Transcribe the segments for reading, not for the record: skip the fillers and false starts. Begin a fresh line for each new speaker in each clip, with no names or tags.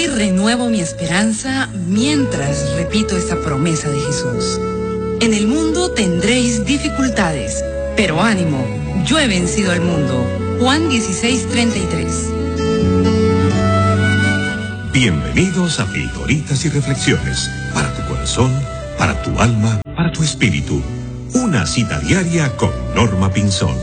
Hoy renuevo mi esperanza mientras repito esta promesa de Jesús. En el mundo tendréis dificultades, pero ánimo, yo he vencido al mundo. Juan 16:33.
Bienvenidos a Pildoritas y Reflexiones, para tu corazón, para tu alma, para tu espíritu. Una cita diaria con Norma Pinzón.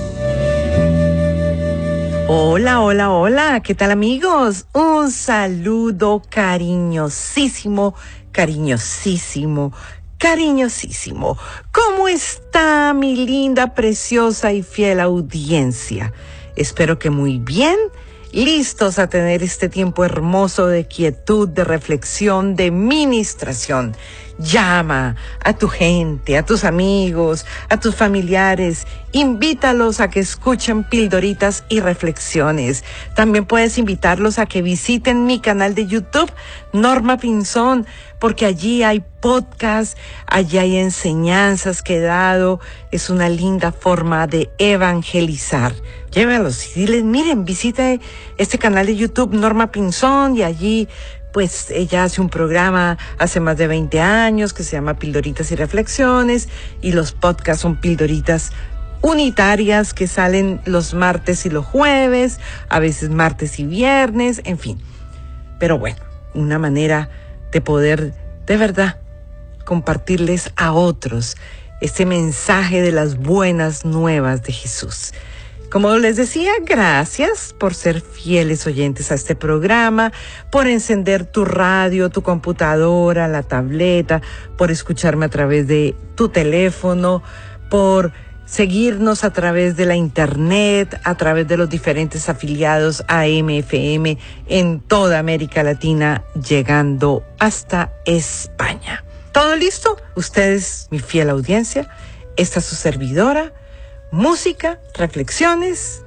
Hola, hola, hola, ¿qué tal amigos? Un saludo cariñosísimo, cariñosísimo, cariñosísimo. ¿Cómo está mi linda, preciosa y fiel audiencia? Espero que muy bien, listos a tener este tiempo hermoso de quietud, de reflexión, de ministración. Llama a tu gente, a tus amigos, a tus familiares, invítalos a que escuchen Pildoritas y Reflexiones. También puedes invitarlos a que visiten mi canal de YouTube, Norma Pinzón, porque allí hay podcasts, allí hay enseñanzas que he dado. Es una linda forma de evangelizar. Llévalos y diles, miren, visite este canal de YouTube, Norma Pinzón, y allí pues ella hace un programa hace más de 20 años que se llama Pildoritas y Reflexiones, y los podcasts son pildoritas unitarias que salen los martes y los jueves, a veces martes y viernes, en fin. Pero bueno, una manera de poder de verdad compartirles a otros este mensaje de las buenas nuevas de Jesús. Como les decía, gracias por ser fieles oyentes a este programa, por encender tu radio, tu computadora, la tableta, por escucharme a través de tu teléfono, por seguirnos a través de la internet, a través de los diferentes afiliados AM, FM en toda América Latina, llegando hasta España. ¿Todo listo? Ustedes, mi fiel audiencia, esta es su servidora. Música, reflexiones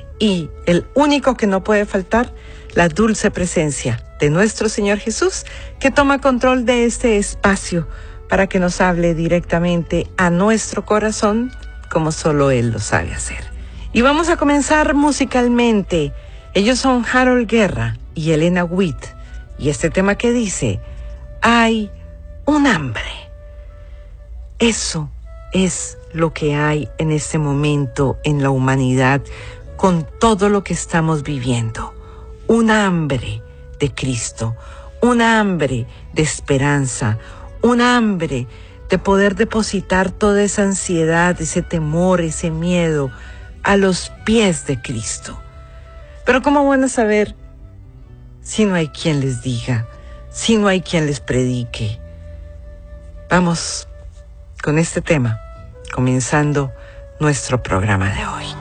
y el único que no puede faltar, la dulce presencia de nuestro Señor Jesús, que toma control de este espacio para que nos hable directamente a nuestro corazón como solo Él lo sabe hacer. Y vamos a comenzar musicalmente. Ellos son Harold Guerra y Elena Witt, y este tema que dice: hay un hambre. Eso es lo que hay en este momento en la humanidad con todo lo que estamos viviendo. Un hambre de Cristo, un hambre de esperanza, un hambre de poder depositar toda esa ansiedad, ese temor, ese miedo a los pies de Cristo. Pero ¿cómo van a saber si no hay quien les diga, si no hay quien les predique? Vamos con este tema, comenzando nuestro programa de hoy.